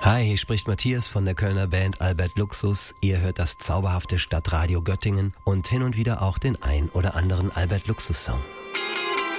Hi, hier spricht Matthias von der Kölner Band Albert Luxus. Ihr hört das zauberhafte Stadtradio Göttingen und hin und wieder auch den ein oder anderen Albert Luxus Song.